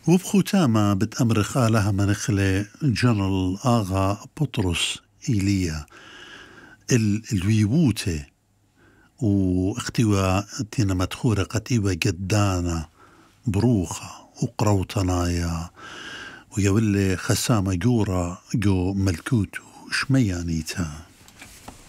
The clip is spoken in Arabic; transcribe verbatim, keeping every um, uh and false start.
وبختامة بتأمر خالها منخلة جنرال آغا بطرس إيليا الويبوتة واختوى تينا مدخورة قتيوة جدانة بروخة وقروطنايا ويولي خسامة جورا جو ملكوتو شميانيتا.